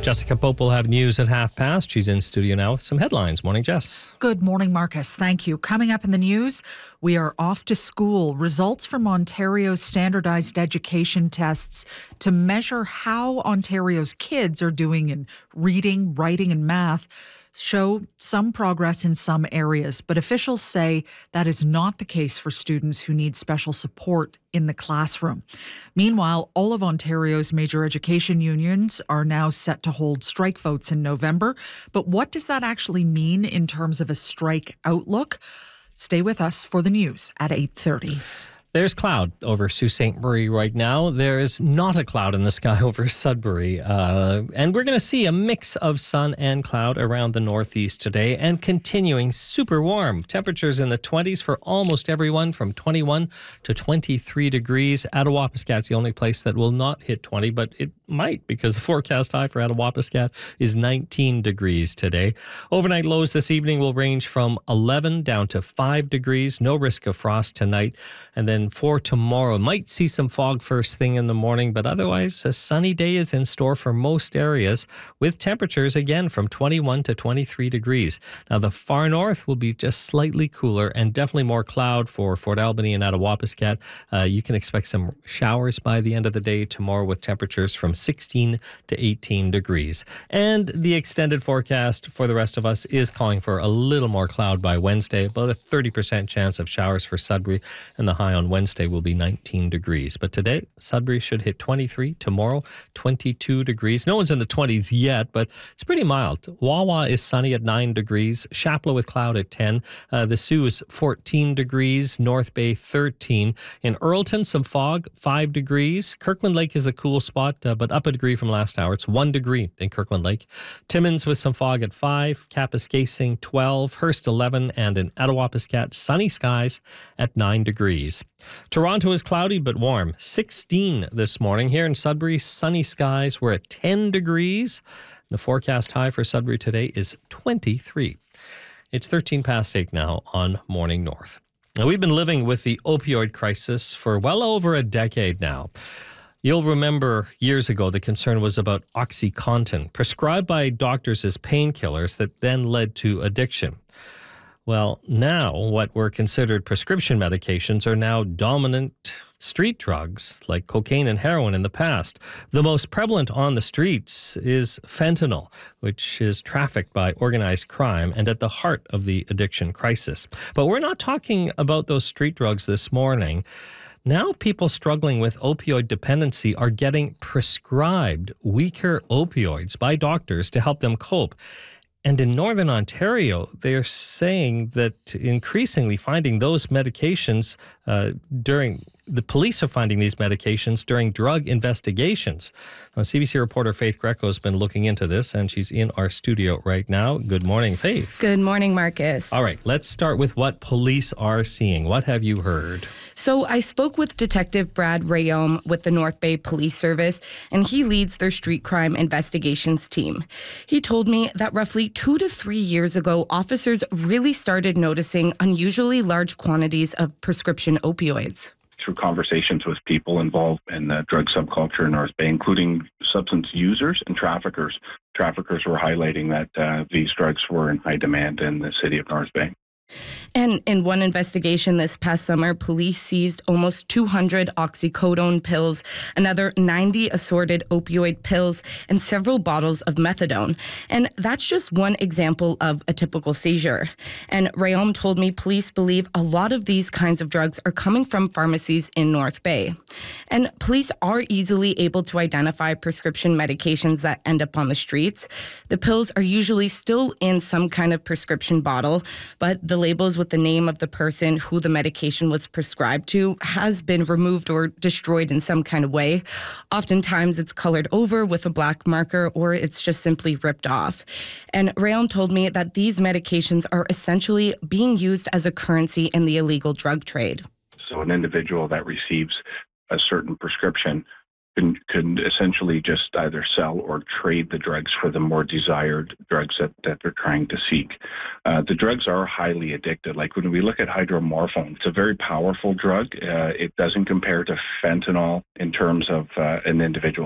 Jessica Pope will have news at past. She's in studio now with some headlines. Morning, Jess. Good morning, Marcus. Thank you. Coming up in the news, we are off to school. Results from Ontario's standardized education tests to measure how Ontario's kids are doing in reading, writing, and math show some progress in some areas, but officials say that is not the case for students who need special support in the classroom. Meanwhile, all of Ontario's major education unions are now set to hold strike votes in November. But what does that actually mean in terms of a strike outlook? Stay with us for the news at 8:30. There's cloud over Sault Ste. Marie right now. There is not a cloud in the sky over Sudbury. And we're going to see a mix of sun and cloud around the northeast today and continuing super warm. Temperatures in the 20s for almost everyone, from 21 to 23 degrees. Attawapiscat's the only place that will not hit 20, but it might, because the forecast high for Attawapiscat is 19 degrees today. Overnight lows this evening will range from 11 down to 5 degrees. No risk of frost tonight. And then for tomorrow, might see some fog first thing in the morning, but otherwise a sunny day is in store for most areas, with temperatures again from 21 to 23 degrees. Now the far north will be just slightly cooler and definitely more cloud for Fort Albany and Attawapiscat. You can expect some showers by the end of the day tomorrow, with temperatures from 16 to 18 degrees. And the extended forecast for the rest of us is calling for a little more cloud by Wednesday, about a 30% chance of showers for Sudbury, and the high on Wednesday will be 19 degrees. But today, Sudbury should hit 23. Tomorrow, 22 degrees. No one's in the 20s yet, but it's pretty mild. Wawa is sunny at 9 degrees. Shapleau with cloud at 10. The Sioux is 14 degrees. North Bay, 13. In Earlton, some fog, 5 degrees. Kirkland Lake is a cool spot, but up a degree from last hour. It's 1 degree in Kirkland Lake. Timmins with some fog at 5. Kapuskasing, 12. Hearst, 11. And in Attawapiscat, sunny skies at 9 degrees. Toronto is cloudy but warm, 16 this morning. Here in Sudbury, sunny skies. We're at 10 degrees. The forecast high for Sudbury today is 23. It's 13 past 8 now on Morning North. Now, we've been living with the opioid crisis for well over a decade now. You'll remember years ago the concern was about OxyContin, prescribed by doctors as painkillers that then led to addiction. Well, now what were considered prescription medications are now dominant street drugs like cocaine and heroin in the past. The most prevalent on the streets is fentanyl, which is trafficked by organized crime and at the heart of the addiction crisis. But we're not talking about those street drugs this morning. Now people struggling with opioid dependency are getting prescribed weaker opioids by doctors to help them cope. And in Northern Ontario, they're saying that increasingly finding those medications the police are finding these medications during drug investigations. Now, CBC reporter Faith Greco has been looking into this, and she's in our studio right now. Good morning, Faith. Good morning, Marcus. All right, let's start with what police are seeing. What have you heard? So I spoke with Detective Brad Rayom with the North Bay Police Service, and he leads their street crime investigations team. He told me that roughly 2 to 3 years ago, officers really started noticing unusually large quantities of prescription opioids. Through conversations with people involved in the drug subculture in North Bay, including substance users and traffickers. Traffickers were highlighting that these drugs were in high demand in the city of North Bay. And in one investigation this past summer, police seized almost 200 oxycodone pills, another 90 assorted opioid pills, and several bottles of methadone. And that's just one example of a typical seizure. And Rayom told me police believe a lot of these kinds of drugs are coming from pharmacies in North Bay. And police are easily able to identify prescription medications that end up on the streets. The pills are usually still in some kind of prescription bottle, but the labels with the name of the person who the medication was prescribed to has been removed or destroyed in some kind of way. Oftentimes it's colored over with a black marker, or it's just simply ripped off. And Rayon told me that these medications are essentially being used as a currency in the illegal drug trade. So an individual that receives a certain prescription can essentially just either sell or trade the drugs for the more desired drugs that they're trying to seek. The drugs are highly addictive. Like when we look at hydromorphone, it's a very powerful drug. It doesn't compare to fentanyl in terms of an individual